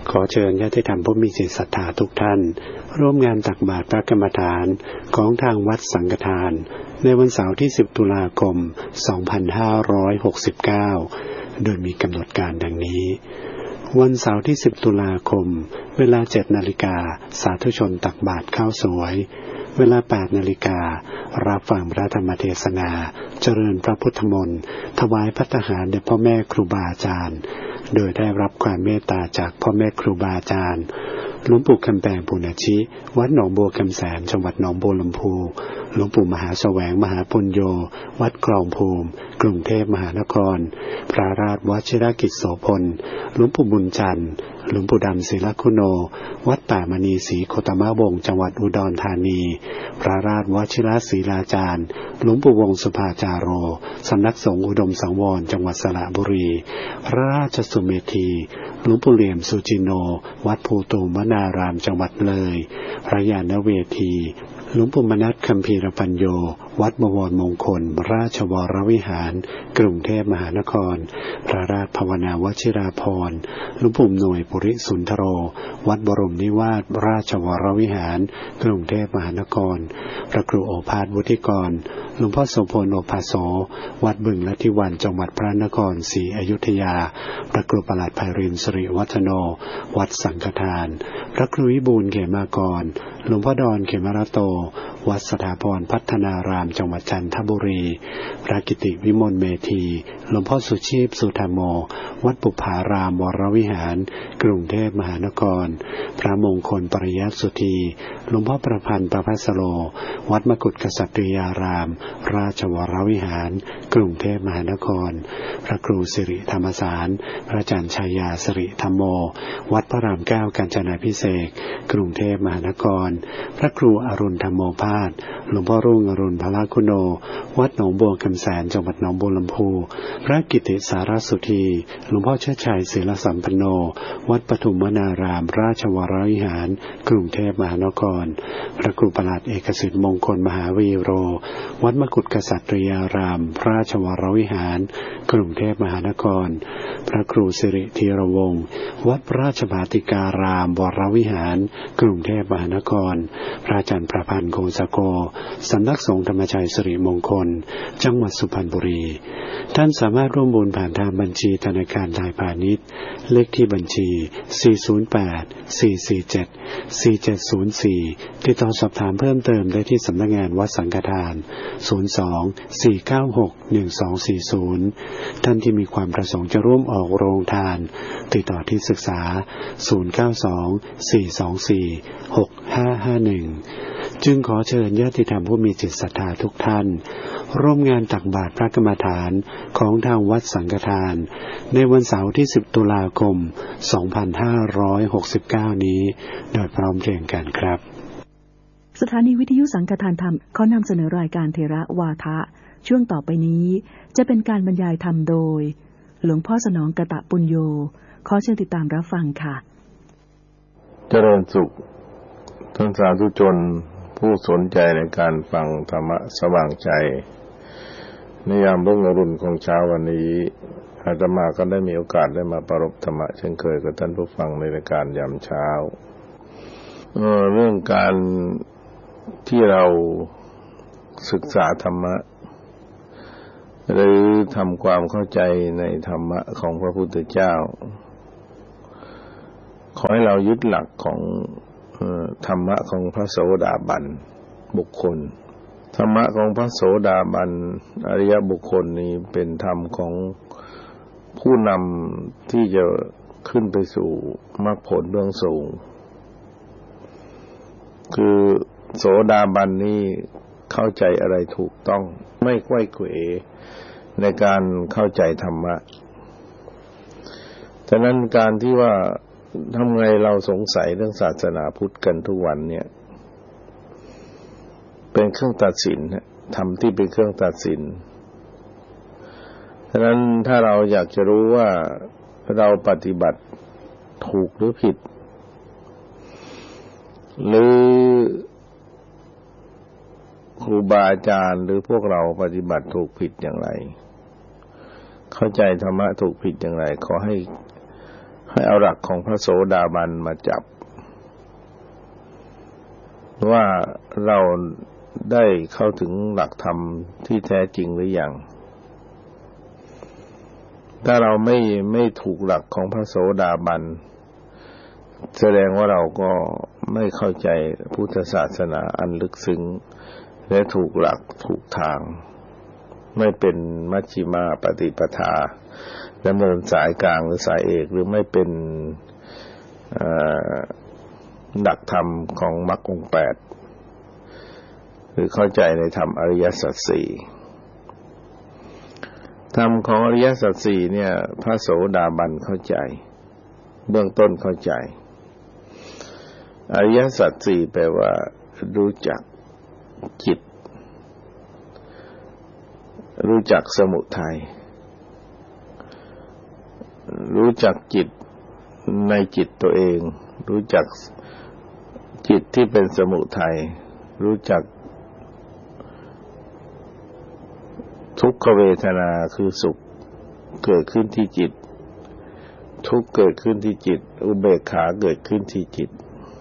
ขอเชิญญาติธรรมผู้มีจิตศรัทธาทุกท่านร่วมงานตักบาตรพระกรรมฐานของทางวัดสังฆทานในวันเสาร์ที่10ตุลาคม2569โดยมีกำหนดการดังนี้วันเสาร์ที่10ตุลาคมเวลา 7:00 น.สาธุชนตักบาตรข้าวสวยเวลา 8:00 น.รับฟังพระธรรมเทศนาเจริญพระพุทธมนต์ถวายภัตตาหารแด่พ่อแม่ครูบาอาจารย์โดยได้รับความเมตตาจากพ่อแม่ครูบาอาจารย์หลวงปู่คำแปงปุณณชิวัดหนองบัวคำแสนจังหวัดหนองบัวลำพูหลวงปู่มหาแสวงมหาปุญโญวัดคลองภูมิกรุงเทพมหานครพระราชวชิรกิจโสพลหลวงปู่บุญจันทร์หลวงปู่ดำศิลคุโนวัดป่ามณีศรีโคตมวงศ์จังหวัดอุดรธานีพระราชวชิรศรีลาจารย์หลวงปู่วงศ์สุภาจาโรสำนักสงฆ์อุดมสังวรจังหวัดสระบุรีพระราชสุเมธีหลวงปู่เหลี่ยมสุจิโนวัดภูตูมวนารามจังหวัดเลยพระญาณเวทีหลวงปู่มนัสคัมภีรปัญโยวัดบวรมงคลราชวรวิหารกรุงเทพมหานครพระราชภาวนาวชิราภรณ์หลวงปู่หน่วยปุริสุนทโรวัดบรมนิวาสราชวรวิหารกรุงเทพมหานครพระครูโอภาสวุฒิกรหลวงพ่อโสพลโอภาโสวัดบึงละทิวันจังหวัดพระนครศรีอยุธยาพระครูประหลัดไพรินทร์สิริวัฒโนวัดสังฆทานพระครูวิบูลย์เขมากรหลวงพ่อดอนเขมรโตวัดสถาพรพัฒนารามจังหวัดจันทบุรีพระกิติวิมลเมธีหลวงพ่อสุชีพสุธรรมโมวัดปุพารามวรวิหารกรุงเทพมหานครพระมงคลปริยัติสุธีหลวงพ่อประพันธ์ประภัสโรวัดมกุฏกษัตริยารามราชวรวิหารกรุงเทพมหานครพระครูสิริธรรมสารพระอาจารย์ชัยยาสิริธรรมโมวัดพระรามเก้ากาญจนาภิเษกกรุงเทพมหานครพระครูอรุณธรรมโมภาสหลวงพ่อรุ่งอรุณพละคุโนวัดหนองบัวคำแสนจังหวัดหนองบัวลำพูพระกิติสารสุธีหลวงพ่อเชิดชัยศิลสัมปันโนวัดปฐุมวนารามราชวรวิหารกรุงเทพมหานครพระครูประหลัดเอกสิทธิ์มงคลมหาวีโรวัดมกุฏกษัตริยารามราชวรวิหารกรุงเทพมหานครพระครูสิริธีรวงศ์วัดราชบาติการามวรวิหารกรุงเทพมหานครพระอาจารย์ประพันธ์คงสโกสำนักสงฆ์ธรรมชัยสิริมงคลจังหวัดสุพรรณบุรีท่านสามารถร่วมบุญผ่านทางบัญชีธนาคารไทยพาณิชย์เลขที่บัญชี408-447-4704ติดต่อสอบถามเพิ่มเติมได้ที่สำนักงานวัดสังฆทาน02-496-1240ท่านที่มีความประสงค์จะร่วมออกโรงทานติดต่อที่ศึกษา0924246551จึงขอเชิญญาติธรรมผู้มีจิตศรัทธาทุกท่านร่วมงานตักบาตรพระกรรมฐานของทางวัดสังฆทานในวันเสาร์ที่10ตุลาคม2569นี้โดยพร้อมเพรียงกันครับสถานีวิทยุสังฆทานธรรมขอนำเสนอรายการเทระวาทะช่วงต่อไปนี้จะเป็นการบรรยายธรรมโดยหลวงพ่อสนองกตปุญโญขอเชิญติดตามรับฟังค่ะเจริญสุขท่านสาธุชนผู้สนใจในการฟังธรรมะสว่างใจในยามรุ่งอรุณของเช้าวันนี้อาตมาก็ได้มีโอกาสได้มาประรบธรรมะเช่นเคยกับท่านผู้ฟังในรายการยามเช้าเรื่องการที่เราศึกษาธรรมะหรือทำความเข้าใจในธรรมะของพระพุทธเจ้าขอให้เรายึดหลักของธรรมะของพระโสดาบันบุคคลธรรมะของพระโสดาบันอริยบุคคลนี้เป็นธรรมของผู้นำที่จะขึ้นไปสู่มรรคผลเบื้องสูงคือโสดาบันนี้เข้าใจอะไรถูกต้องไม่ไขว้เขวในการเข้าใจธรรมะฉะนั้นการที่ว่าทำไงเราสงสัยเรื่องศาสนาพุทธกันทุกวันเนี่ยเป็นเครื่องตัดสินธรรมที่เป็นเครื่องตัดสินฉะนั้นถ้าเราอยากจะรู้ว่าเราปฏิบัติถูกหรือผิดหรือครูบาอาจารย์หรือพวกเราปฏิบัติถูกผิดอย่างไรเข้าใจธรรมะถูกผิดอย่างไรขอให้ให้เอาหลักของพระโสดาบันมาจับว่าเราได้เข้าถึงหลักธรรมที่แท้จริงหรือยังถ้าเราไม่ถูกหลักของพระโสดาบันแสดงว่าเราก็ไม่เข้าใจพุทธศาสนาอันลึกซึ้งและถูกหลักถูกทางไม่เป็นมัชฌิมาปฏิปทาดำเนินสายกลางหรือสายเอกหรือไม่เป็นหลักธรรมของมรรคองค์ 8หรือเข้าใจในธรรมอริยสัจ 4ธรรมของอริยสัจ 4เนี่ยพระโสดาบันเข้าใจเบื้องต้นเข้าใจอริยสัจ 4แปลว่ารู้จักจิตรู้จักสมุทัยรู้จักจิตในจิตตัวเองรู้จักจิตที่เป็นสมุทัยรู้จักทุกขเวทนาคือสุขเกิดขึ้นที่จิตทุกข์เกิดขึ้นที่จิตอุเบกขาเกิดขึ้นที่จิต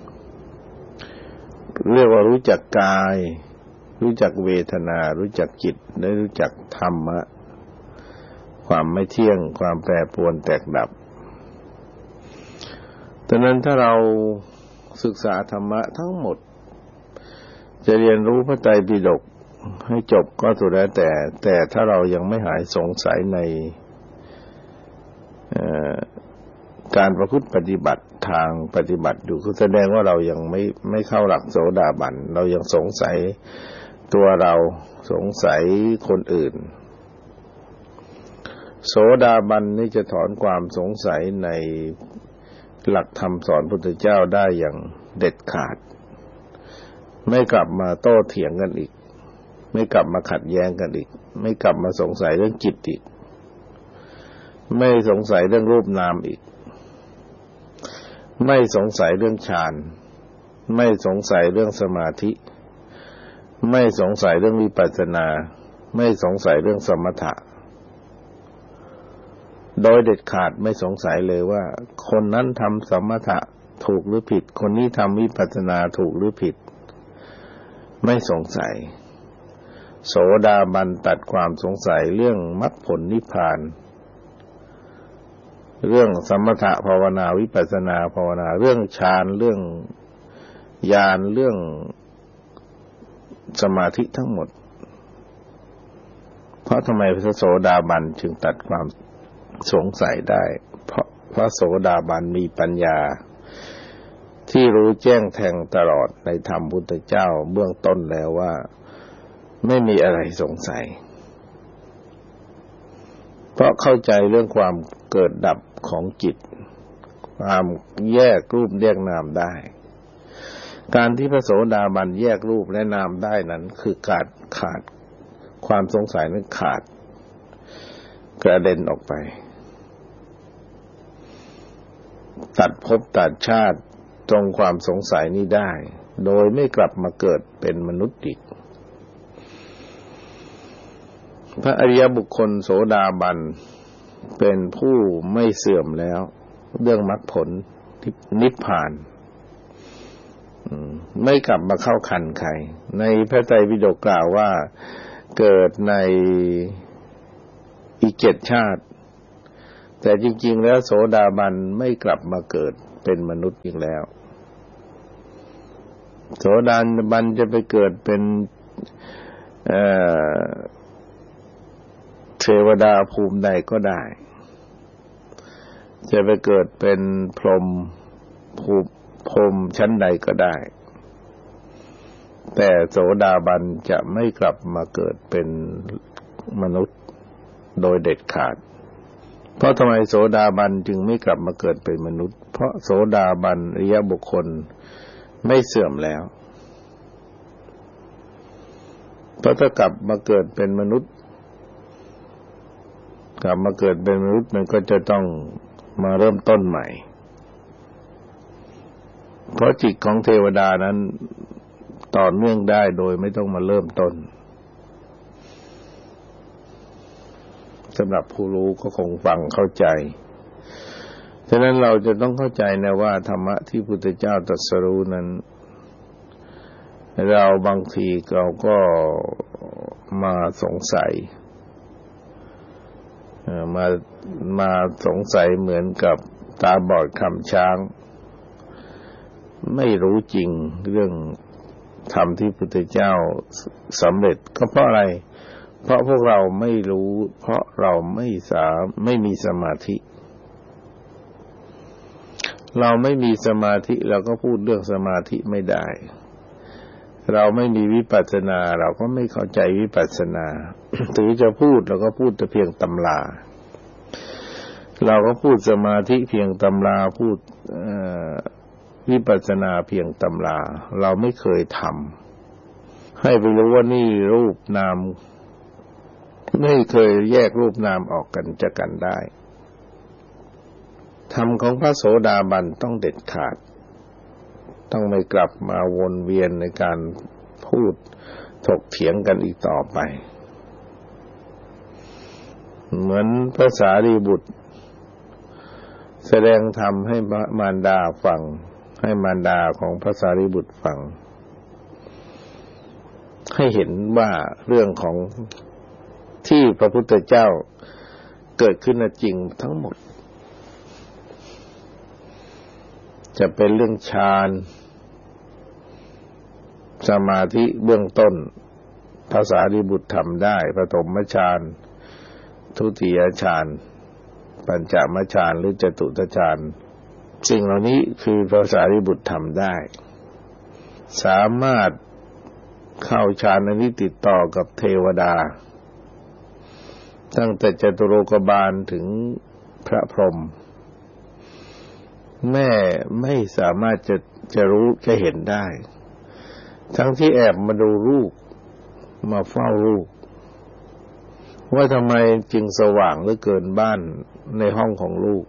เรียกว่ารู้จักกายรู้จักเวทนารู้จักจิตและรู้จักธรรมะความไม่เที่ยงความแปรปรวนแตกดับดังนั้นถ้าเราศึกษาธรรมะทั้งหมดจะเรียนรู้พระไตรปิฎกให้จบก็สุดแล้วแต่ถ้าเรายังไม่หายสงสัยในการประพฤติปฏิบัติทางปฏิบัติอยู่คือแสดงว่าเรายังไม่เข้าหลักโสดาบันเรายังสงสัยตัวเราสงสัยคนอื่นโสดาบันนี่จะถอนความสงสัยในหลักธรรมสอนพุทธเจ้าได้อย่างเด็ดขาดไม่กลับมาโต้เถียงกันอีกไม่กลับมาขัดแย้งกันอีกไม่กลับมาสงสัยเรื่องจิตอีกไม่สงสัยเรื่องรูปนามอีกไม่สงสัยเรื่องฌานไม่สงสัยเรื่องสมาธิไม่สงสัยเรื่องวิปัสสนาไม่สงสัยเรื่องสมถะโดยเด็ดขาดไม่สงสัยเลยว่าคนนั้นทำสมถะถูกหรือผิดคนนี้ทำวิปัสสนาถูกหรือผิดไม่สงสัยโสดาบันตัดความสงสัยเรื่องมรรคผลนิพพานเรื่องสมถะภาวนาวิปัสสนาภาวนาเรื่องฌานเรื่องญาณเรื่องสมาธิทั้งหมดเพราะทำไมพระโสดาบันจึงตัดความสงสัยได้เพราะพระโสดาบันมีปัญญาที่รู้แจ้งแทงตลอดในธรรมพุทธเจ้าเบื้องต้นแล้วว่าไม่มีอะไรสงสัยเพราะเข้าใจเรื่องความเกิดดับของจิตความแยกรูปแยกนามได้การที่พระโสดาบันแยกรูปและนามได้นั้นคือขาดความสงสัยนั้นขาดกระเด็นออกไปตัดภพตัดชาติตรงความสงสัยนี้ได้โดยไม่กลับมาเกิดเป็นมนุษย์อีกพระอริยบุคคลโสดาบันเป็นผู้ไม่เสื่อมแล้วเรื่องมรรคผลนิพพานไม่กลับมาเข้าคันใครในพระไตรปิฎกกล่าวว่าเกิดในอีก7 ชาติแต่จริงๆแล้วโสดาบันไม่กลับมาเกิดเป็นมนุษย์อีกแล้วโสดาบันจะไปเกิดเป็นเทวดาภูมิใดก็ได้จะไปเกิดเป็นพรหมชั้นใดก็ได้แต่โสดาบันจะไม่กลับมาเกิดเป็นมนุษย์โดยเด็ดขาดเพราะทำไมโสดาบันจึงไม่กลับมาเกิดเป็นมนุษย์เพราะโสดาบันอริยบุคคลไม่เสื่อมแล้วเพราะถ้ากลับมาเกิดเป็นมนุษย์มันก็จะต้องมาเริ่มต้นใหม่เพราะจิตของเทวดานั้นต่อเนื่องได้โดยไม่ต้องมาเริ่มต้นสำหรับผู้รู้ก็คงฟังเข้าใจฉะนั้นเราจะต้องเข้าใจนะว่าธรรมะที่พุทธเจ้าตรัสรู้นั้นเราบางทีเราก็มาสงสัยมาสงสัยเหมือนกับตาบอดคำช้างไม่รู้จริงเรื่องธรรมที่พุทธเจ้าสำเร็จก็เพราะอะไรเพราะพวกเราไม่รู้เพราะเราไม่มีสมาธิเราไม่มีสมาธิเราก็พูดเรื่องสมาธิไม่ได้เราไม่มีวิปัสสนาเราก็ไม่เข้าใจวิปัสสนา ถึงจะพูดเราก็พูดแต่เพียงตำราเราก็พูดสมาธิเพียงตำราพูดวิปัสสนาเพียงตำราเราไม่เคยทำให้ไปรู้ว่านี่รูปนามไม่เคยแยกรูปนามออกกันจากกันได้ธรรมของพระโสดาบันต้องเด็ดขาดต้องไม่กลับมาวนเวียนในการพูดถกเถียงกันอีกต่อไปเหมือนพระสารีบุตรแสดงธรรมให้มารดาฟังให้มารดาของพระสารีบุตรฟังให้เห็นว่าเรื่องของที่พระพุทธเจ้าเกิดขึ้นจริงทั้งหมดจะเป็นเรื่องฌานสมาธิเบื้องต้นพระสารีบุตรทำได้ปฐมฌานทุติยฌานปัญจมฌานหรือจตุตฌานสิ่งเหล่านี้คือพระสารีบุตรทำได้สามารถเข้าฌานอันนี้ติดต่อกับเทวดาตั้งแต่จตุโลกบาลถึงพระพรหมแม่ไม่สามารถจะรู้จะเห็นได้ทั้งที่แอบมาดูลูกมาเฝ้าลูกว่าทำไมจึงสว่างเหลือเกินบ้านในห้องของลูก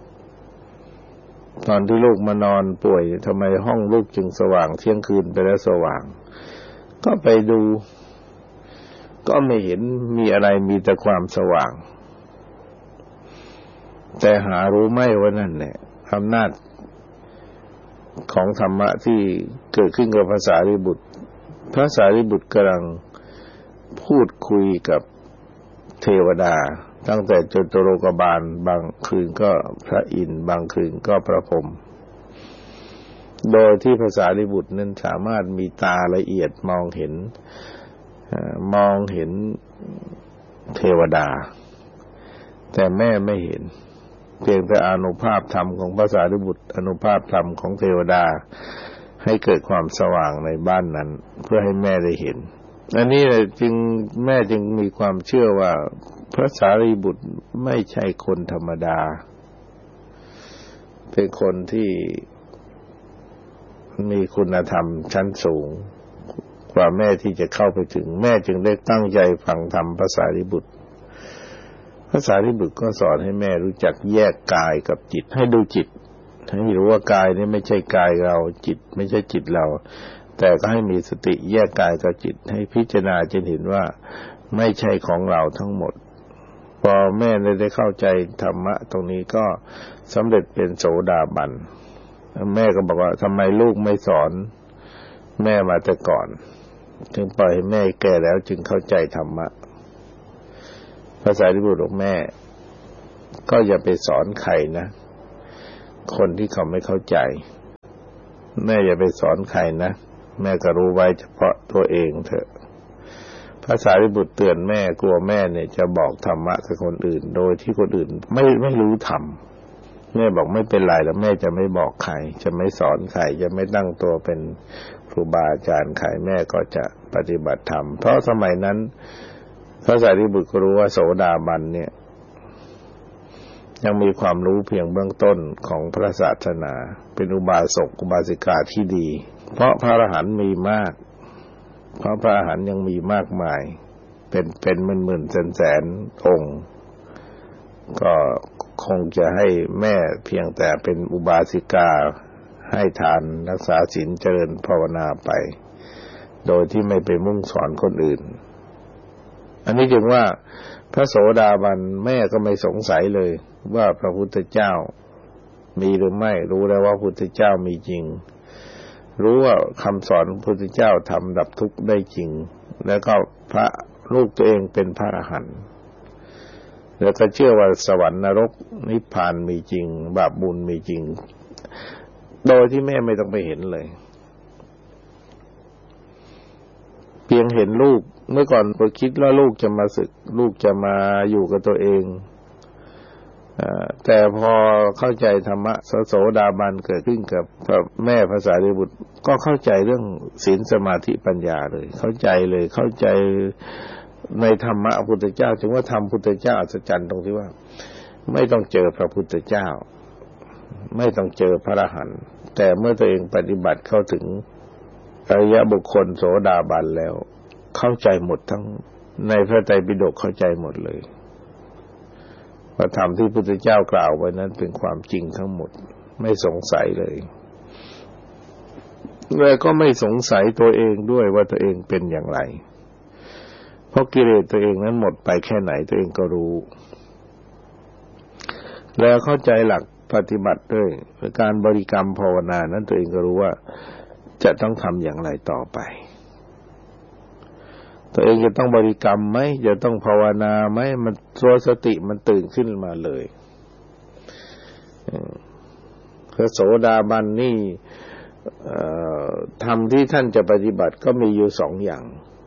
ตอนที่ลูกมานอนป่วยทำไมห้องลูกจึงสว่างเที่ยงคืนไปแล้วสว่างก็ไปดูก็ไม่เห็นมีอะไรมีแต่ความสว่างแต่หารู้ไหมว่านั่นแหละอำนาจของธรรมะที่เกิดขึ้นกับพระสารีบุตรพระสารีบุตรกำลังพูดคุยกับเทวดาตั้งแต่จตุโลกบาลบางคืนก็พระอินทร์บางคืนก็พระพรหมโดยที่พระสารีบุตรนั้นสามารถมีตาละเอียดมองเห็นเทวดาแต่แม่ไม่เห็นเพียงแต่อานุภาพธรรมของพระสารีบุตรอานุภาพธรรมของเทวดาให้เกิดความสว่างในบ้านนั้นเพื่อให้แม่ได้เห็นอันนี้แม่จึงมีความเชื่อว่าพระสารีบุตรไม่ใช่คนธรรมดาเป็นคนที่มีคุณธรรมชั้นสูงกว่าแม่ที่จะเข้าไปถึงแม่จึงได้ตั้งใจฟังธรรมพระสารีบุตรพระสารีบุตรก็สอนให้แม่รู้จักแยกกายกับจิตให้ดูจิตให้รู้ว่ากายนี่ไม่ใช่กายเราจิตไม่ใช่จิตเราแต่ก็ให้มีสติแยกกายกับจิตให้พิจารณาจนเห็นว่าไม่ใช่ของเราทั้งหมดพอแม่ได้เข้าใจธรรมะตรงนี้ก็สำเร็จเป็นโสดาบันแม่ก็บอกว่าทำไมลูกไม่สอนแม่มาแต่ก่อนจึงปล่อยให้แม่แก่แล้วจึงเข้าใจธรรมะพระสารีบุตรบอกแม่ก็อย่าไปสอนใครนะคนที่เขาไม่เข้าใจแม่อย่าไปสอนใครนะแม่ก็รู้ไว้เฉพาะตัวเองเถอะพระสารีบุตรเตือนแม่กลัวแม่เนี่ยจะบอกธรรมะกับคนอื่นโดยที่คนอื่นไม่รู้ธรรมแม่บอกไม่เป็นไรแล้วแม่จะไม่บอกใครจะไม่สอนใครจะไม่ตั้งตัวเป็นครูบาอาจารย์ใครแม่ก็จะปฏิบัติธรรมเพราะสมัยนั้นพระสารีบุตรก็รู้ว่าโสดาบันเนี่ยยังมีความรู้เพียงเบื้องต้นของพระศาสนาเป็นอุบาสกอุบาสิกาที่ดีเพราะพระอรหันต์มีมากเพราะพระอรหันต์ยังมีมากมายเป็นหมื่นแสนองค์ก็คงจะให้แม่เพียงแต่เป็นอุบาสิกาให้ทานรักษาศีลเจริญภาวนาไปโดยที่ไม่ไปมุ่งสอนคนอื่นอันนี้จึงว่าพระโสดาบันแม่ก็ไม่สงสัยเลยว่าพระพุทธเจ้ามีหรือไม่รู้แล้วว่าพระพุทธเจ้ามีจริงรู้ว่าคำสอนพระพุทธเจ้าทำดับทุกข์ได้จริงแล้วก็พระลูกตัวเองเป็นพระอรหันต์แล้วก็เชื่อว่าสวรรค์นรกนิพพานมีจริงบาปบุญมีจริงโดยที่แม่ไม่ต้องไปเห็นเลยเพียงเห็นลูกเมื่อก่อนก็คิดว่าลูกจะมาศึกลูกจะมาอยู่กับตัวเองแต่พอเข้าใจธรรมะโสดาบันเกิดขึ้นกับแม่พระสารีบุตรก็เข้าใจเรื่องศีลสมาธิปัญญาเลยเข้าใจเลยเข้าใจในธรรมะพระพุทธเจ้าจึงว่าธรรมพุทธเจ้าอัศจรรย์ตรงที่ว่าไม่ต้องเจอพระพุทธเจ้าไม่ต้องเจอพระอรหันต์แต่เมื่อตัวเองปฏิบัติเข้าถึงอริยบุคคลโสดาบันแล้วเข้าใจหมดทั้งในพระไตรปิฎกเข้าใจหมดเลยว่าธรรมที่พระพุทธเจ้ากล่าวไว้นั้นเป็นความจริงทั้งหมดไม่สงสัยเลยแล้วก็ไม่สงสัยตัวเองด้วยว่าตัวเองเป็นอย่างไรเพราะกิเลสตัวเองนั้นหมดไปแค่ไหนตัวเองก็รู้แล้วเข้าใจหลักปฏิบัติด้วยการบริกรรมภาวนานั้นตัวเองก็รู้ว่าจะต้องทำอย่างไรต่อไปตัวเองจะต้องบริกรรมไหมจะต้องภาวนาไหมมันตัวสติมันตื่นขึ้นมาเลยพระโสดาบันนี่ธรรมที่ท่านจะปฏิบัติก็มีอยู่สองอย่าง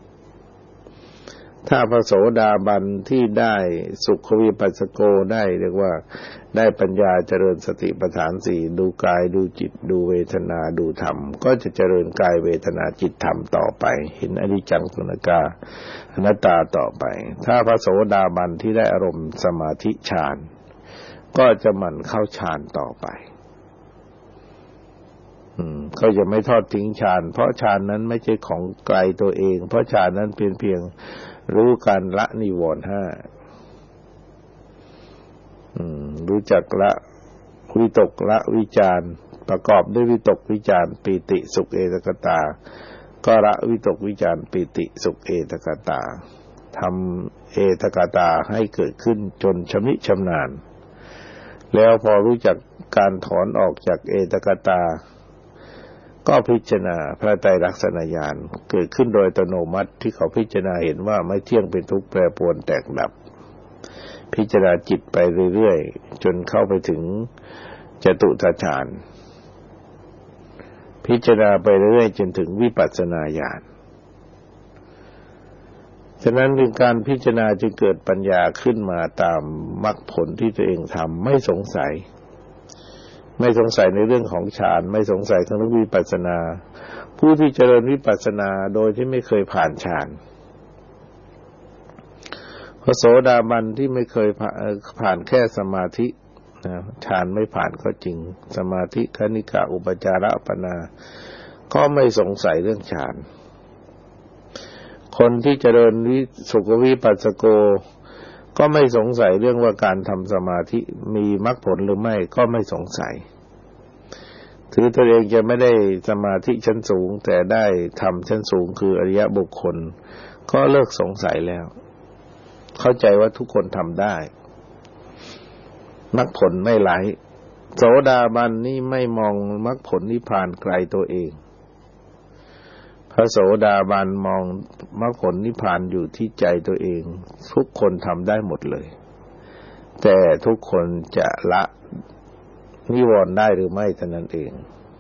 ถ้าพระโสดาบันที่ได้สุขวิปัสสโกได้เรียกว่าได้ปัญญาเจริญสติปัฏฐานสี่ดูกายดูจิตดูเวทนาดูธรรมก็จะเจริญกายเวทนาจิตธรรมต่อไปเห็นอนิจจังทุกขังอนัตตาต่อไปถ้าพระโสดาบันที่ได้อารมณ์สมาธิฌานก็จะหมั่นเข้าฌานต่อไปก็จะไม่ทอดทิ้งฌานเพราะฌานนั้นไม่ใช่ของไกลตัวเองเพราะฌานนั้นเป็นเพียงรู้การละนิวรณ์ห้ารู้จักละวิตกละวิจารประกอบด้วยวิตกวิจารปีติสุขเอตกตาก็ละวิตกวิจารปีติสุขเอตกตาทำเอตกตาให้เกิดขึ้นจนชำนิชำนาญแล้วพอรู้จักการถอนออกจากเอตกตาก็พิจารณาพระไตรลักษณญาณเกิดขึ้นโดยอัตโนมัติที่เขาพิจารณาเห็นว่าไม่เที่ยงเป็นทุกข์แปรปรวนแตกดับพิจารณาจิตไปเรื่อยๆจนเข้าไปถึงจตุตฌานพิจารณาไปเรื่อยๆจนถึงวิปัสสนาญาณฉะนั้นในการพิจารณาจึงเกิดปัญญาขึ้นมาตามมรรคผลที่ตัวเองทำไม่สงสัยในเรื่องของฌานไม่สงสัยทั้งวิปัสสนาผู้ที่เจริญวิปัสสนาโดยที่ไม่เคยผ่านฌานพระโสดาบันที่ไม่เคยผ่านแค่สมาธิฌานไม่ผ่านก็จริงสมาธิคณิกะอุปจารอัปปนาก็ไม่สงสัยเรื่องฌานคนที่เจริญสุขวิปัสสโกก็ไม่สงสัยเรื่องว่าการทำสมาธิมีมรรคผลหรือไม่ก็ไม่สงสัยถือตัวเองจะไม่ได้สมาธิชั้นสูงแต่ได้ทำชั้นสูงคืออริยบุคคลก็เลิกสงสัยแล้วเข้าใจว่าทุกคนทำได้มรรคผลไม่ไหลโสดาบันนี่ไม่มองมรรคผลนิพพานไกลตัวเองพระโสดาบันมองมรรคผลนิพพานอยู่ที่ใจตัวเองทุกคนทำได้หมดเลยแต่ทุกคนจะละนิวรณ์ได้หรือไม่เท่านั้นเอง